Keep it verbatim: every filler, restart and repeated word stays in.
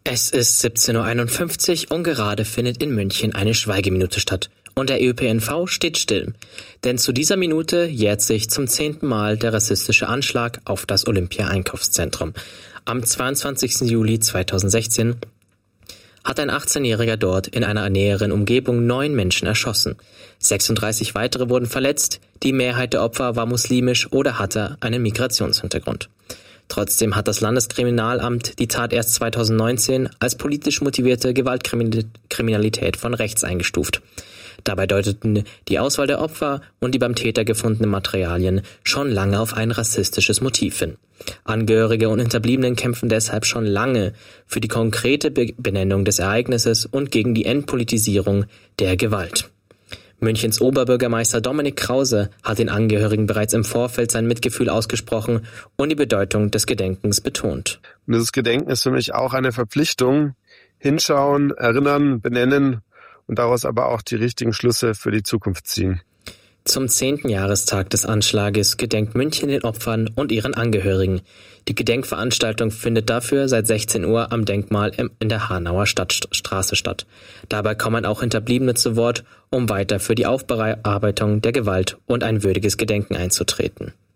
Es ist siebzehn Uhr einundfünfzig und gerade findet in München eine Schweigeminute statt. Und der Ö P N V steht still. Denn zu dieser Minute jährt sich zum zehnten Mal der rassistische Anschlag auf das Olympia-Einkaufszentrum. Am zweiundzwanzigsten Juli zweitausendsechzehn hat ein achtzehnjähriger dort in einer näheren Umgebung neun Menschen erschossen. sechsunddreißig weitere wurden verletzt, die Mehrheit der Opfer war muslimisch oder hatte einen Migrationshintergrund. Trotzdem hat das Landeskriminalamt die Tat erst zweitausendneunzehn als politisch motivierte Gewaltkriminalität von rechts eingestuft. Dabei deuteten die Auswahl der Opfer und die beim Täter gefundenen Materialien schon lange auf ein rassistisches Motiv hin. Angehörige und Hinterbliebenen kämpfen deshalb schon lange für die konkrete Be- Benennung des Ereignisses und gegen die Entpolitisierung der Gewalt. Münchens Oberbürgermeister Dominik Krause hat den Angehörigen bereits im Vorfeld sein Mitgefühl ausgesprochen und die Bedeutung des Gedenkens betont. Und dieses Gedenken ist für mich auch eine Verpflichtung. Hinschauen, erinnern, benennen und daraus aber auch die richtigen Schlüsse für die Zukunft ziehen. Zum zehnten Jahrestag des Anschlages gedenkt München den Opfern und ihren Angehörigen. Die Gedenkveranstaltung findet dafür seit sechzehn Uhr am Denkmal in der Hanauer Stadtstraße statt. Dabei kommen auch Hinterbliebene zu Wort, um weiter für die Aufarbeitung der Gewalt und ein würdiges Gedenken einzutreten.